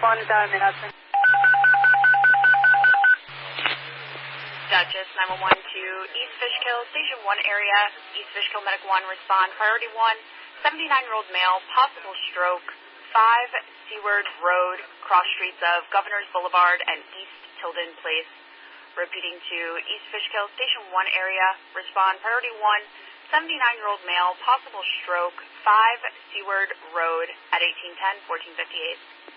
1 down in Hudson. Duchess 911 to East Fishkill, Station 1 area. East Fishkill Medic 1, respond. Priority 1, 79-year-old male, possible stroke, 5 Seward Road, cross streets of Governors Boulevard and East Tilden Place. Repeating to East Fishkill, Station 1 area, respond. Priority 1, 79-year-old male, possible stroke, 5 Seward Road at 1810-1458.